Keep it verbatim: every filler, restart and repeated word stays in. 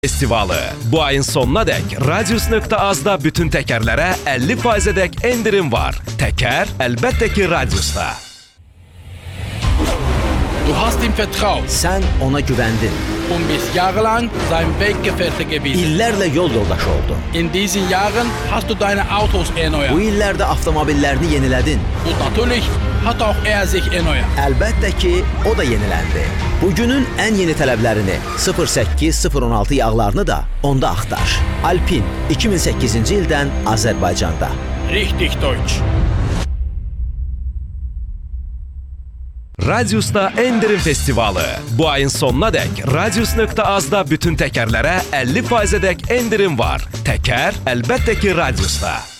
Festivalı. Bu ayın sonuna dek Radius nokta az'da bütün tekerlere elli faize dek indirim var. Teker elbette ki Radius'ta. Du hast ihm vertraut. Sen ona güvendin. Und bist jahrelang sein Weggefährte gewesen. İllerle yol yoldaşı oldun. In diesen Jahren hast du deine Autos erneuert. Bu illerde avtomobillerini yeniledin. Und natürlich hat auch er sich erneuert. Əlbəttə ki, o da yeniləndi. Bugünün ən yeni tələblərini sıfır səkkiz sıfır on altı yağlarını da onda axtar. Alpin iki min səkkizinci ildən Azərbaycanda. Richtig Deutsch. Radius'ta indirim festivalı. Bu ayın sonuna dek Radius nokta az'da bütün tekerlere elli faize dek indirim var. Teker elbette ki Radius'ta.